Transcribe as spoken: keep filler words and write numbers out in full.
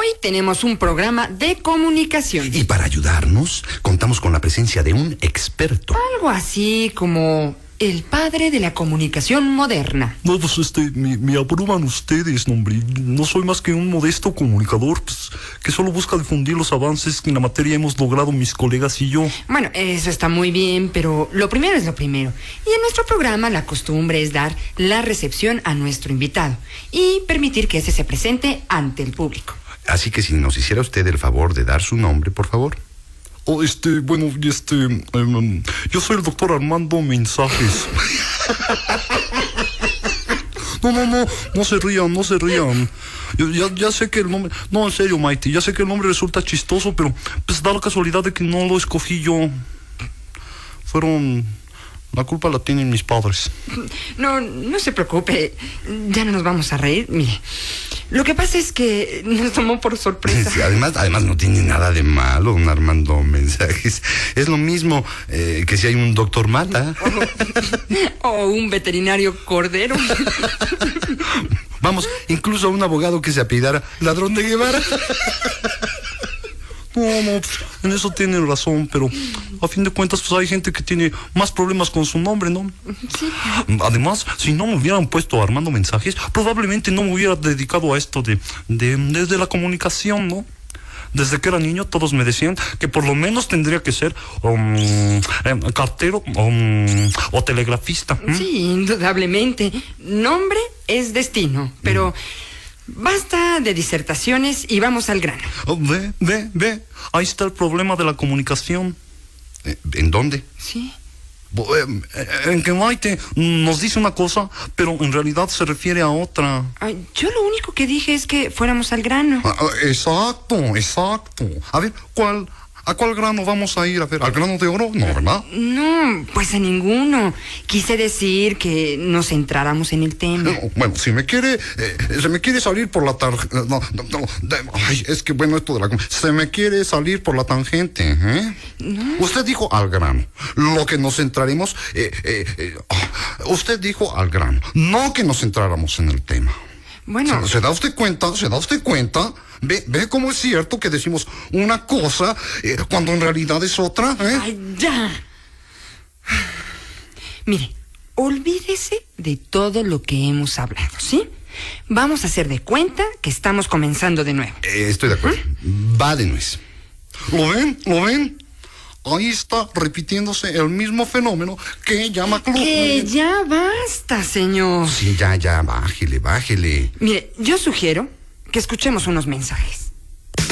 Hoy tenemos un programa de comunicación. Y para ayudarnos, contamos con la presencia de un experto. Algo así como el padre de la comunicación moderna. No, pues este, me, me abruman ustedes, no, hombre. No soy más que un modesto comunicador, pues, que solo busca difundir los avances que en la materia hemos logrado mis colegas y yo. Bueno, eso está muy bien, pero lo primero es lo primero. Y en nuestro programa la costumbre es dar la recepción a nuestro invitado y permitir que ese se presente ante el público. Así que si nos hiciera usted el favor de dar su nombre, por favor. Oh, este, bueno, este, um, yo soy el doctor Armando Mensajes. No, no, no, no se rían, no se rían. Yo, ya, ya sé que el nombre, no, en serio, Maite, ya sé que el nombre resulta chistoso, pero pues da la casualidad de que no lo escogí yo. Fueron, la culpa la tienen mis padres. No, no se preocupe, ya no nos vamos a reír, mire. Lo que pasa es que nos tomó por sorpresa. Sí, además, además no tiene nada de malo un Armando Mensajes. Es lo mismo eh, que si hay un doctor Mata. O, o un veterinario Cordero. Vamos, incluso un abogado que se apellidara Ladrón de Guevara. No, no, pues, en eso tienen razón, pero a fin de cuentas pues hay gente que tiene más problemas con su nombre, ¿no? Sí. Además, si no me hubieran puesto Armando Mensajes, probablemente no me hubiera dedicado a esto de, de, de, de la comunicación, ¿no? Desde que era niño todos me decían que por lo menos tendría que ser um, eh, cartero um, o telegrafista. ¿Mm? Sí, indudablemente. Nombre es destino, pero... Mm. Basta de disertaciones y vamos al grano. Oh, ve, ve, ve. Ahí está el problema de la comunicación. ¿En dónde? Sí. En que Maite nos dice una cosa, pero en realidad se refiere a otra. Ay, yo lo único que dije es que fuéramos al grano. Ah, exacto, exacto. A ver, ¿cuál... ¿A cuál grano vamos a ir? A ver, ¿al grano de oro? No, ¿verdad? No, pues a ninguno. Quise decir que nos centráramos en el tema. No, bueno, si me quiere, eh, se me quiere salir por la tarjeta. No, no, no, de, ay, es que bueno, esto de la... Se me quiere salir por la tangente, ¿eh? No. Usted dijo al grano. Lo que nos centraremos... Eh, eh, eh, oh, usted dijo al grano. No que nos centráramos en el tema. Bueno... ¿Se, ¿Se da usted cuenta? ¿Se da usted cuenta? ¿Ve, ve cómo es cierto que decimos una cosa eh, cuando en realidad es otra? ¿Eh? ¡Ay, ya! Mire, olvídese de todo lo que hemos hablado, ¿sí? Vamos a hacer de cuenta que estamos comenzando de nuevo. Eh, estoy de acuerdo. ¿Mm? Va de nuez. ¿Lo ven? ¿Lo ven? Ahí está repitiéndose el mismo fenómeno que llama club. Que ya basta, señor. Sí, ya, ya, bájele, bájele. Mire, yo sugiero que escuchemos unos mensajes.